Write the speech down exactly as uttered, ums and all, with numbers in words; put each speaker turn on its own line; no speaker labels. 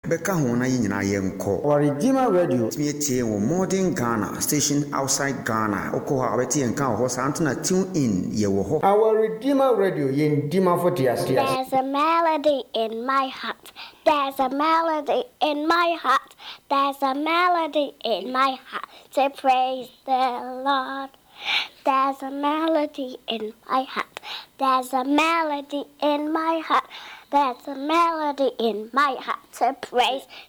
Beka hona yinyina yenko.
Our Redeemer Radio.
Me tie wo modern Ghana station outside Ghana. Oko ha beti enka ho santana tune in ye wo ho.
Our Redeemer Radio yen dima for tias tias.
There's a melody in my heart. There's a melody in my heart. There's a melody in my heart to praise the Lord. There's a melody in my heart. There's a melody in my heart. There's a melody in my heart to praise